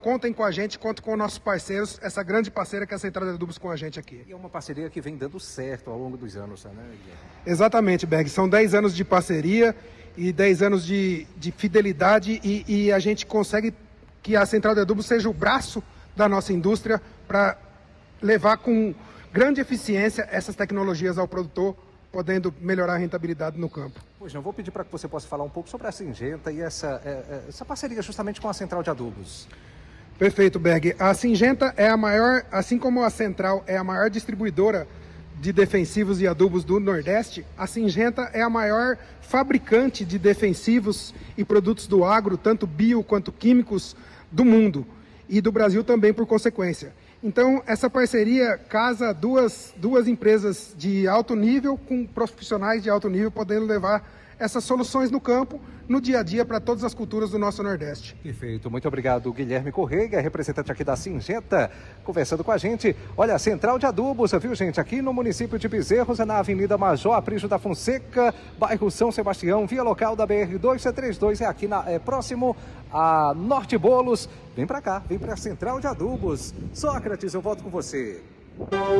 Contem com a gente, contem com nossos parceiros, essa grande parceira que é a Central de Adubos com a gente aqui. E é uma parceria que vem dando certo ao longo dos anos, né, Guilherme? Exatamente, Berg. São 10 anos de parceria e 10 anos de fidelidade e a gente consegue que a Central de Adubos seja o braço da nossa indústria para levar com grande eficiência essas tecnologias ao produtor, podendo melhorar a rentabilidade no campo. Pois não, vou pedir para que você possa falar um pouco sobre a Syngenta e essa parceria justamente com a Central de Adubos. Perfeito, Berg. A Syngenta é a maior, assim como a Central é a maior distribuidora de defensivos e adubos do Nordeste, a Syngenta é a maior fabricante de defensivos e produtos do agro, tanto bio quanto químicos, do mundo e do Brasil também por consequência. Então, essa parceria casa duas empresas de alto nível com profissionais de alto nível podendo levar essas soluções no campo, no dia a dia, para todas as culturas do nosso Nordeste. Perfeito, muito obrigado, Guilherme Correia, representante aqui da Syngenta, conversando com a gente. Olha, a Central de Adubos, viu, gente, aqui no município de Bezerros, na Avenida Major Aprígio da Fonseca, bairro São Sebastião, via local da BR-232, é aqui próximo a Norte Bolos. Vem para cá, vem para a Central de Adubos. Sócrates, eu volto com você.